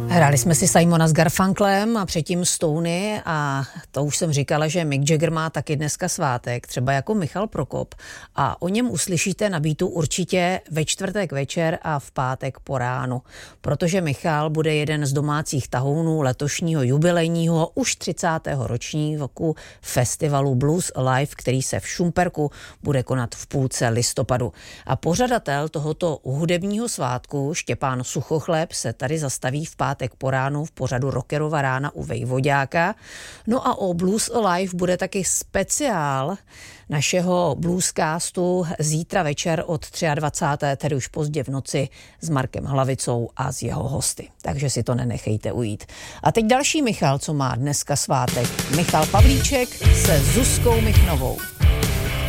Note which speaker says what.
Speaker 1: Hráli jsme si Simona s Garfunklem a předtím Stony a to už jsem říkala, že Mick Jagger má taky dneska svátek, třeba jako Michal Prokop a o něm uslyšíte na Beatu určitě ve čtvrtek večer a v pátek po ránu, protože Michal bude jeden z domácích tahounů letošního jubilejního už 30. ročníku festivalu Blues Alive, který se v Šumperku bude konat v půlce listopadu. A pořadatel tohoto hudebního svátku Štěpán Suchochleb se tady zastaví v pátek po ránu v pořadu Rockerova rána u Vejvoďáka. No a o Blues Alive bude taky speciál našeho bluescastu zítra večer od 23. tedy už pozdě v noci s Markem Hlavicou a s jeho hosty. Takže si to nenechejte ujít. A teď další Michal, co má dneska svátek. Michal Pavlíček se Zuzkou Michnovou.